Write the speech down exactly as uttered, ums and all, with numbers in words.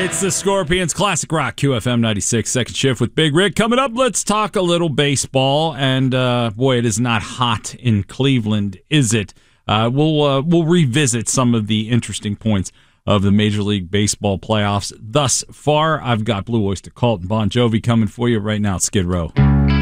It's the Scorpions, Classic Rock, Q F M ninety-six, second shift with Big Rick. Coming up, let's talk a little baseball. And, uh, boy, it is not hot in Cleveland, is it? Uh, we'll uh, we'll revisit some of the interesting points of the Major League Baseball playoffs thus far. I've got Blue Oyster Cult and Bon Jovi coming for you right now at Skid Row.